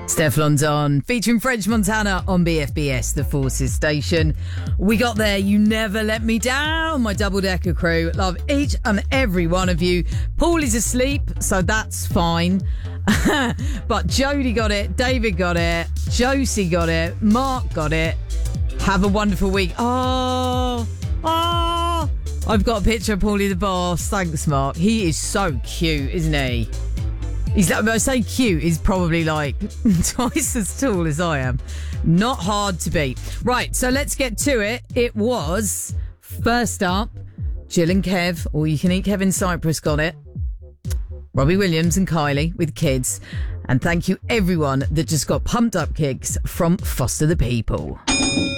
Stefflon's on, featuring French Montana on BFBS, the Forces station. We got there, you never let me down, my double-decker crew. Love each and every one of you. Paul is asleep, so that's fine. But Jodie got it, David got it, Josie got it, Mark got it. Have a wonderful week. Oh, I've got a picture of Paulie the Boss. Thanks, Mark. He is so cute, isn't he? He's like, when I say cute, he's probably like twice as tall as I am. Not hard to beat. Right, so let's get to it. It was, first up, Jill and Kev, or you can eat Kevin Cypress, got it. Robbie Williams and Kylie with Kids. And thank you everyone that just got pumped up kicks from Foster the People.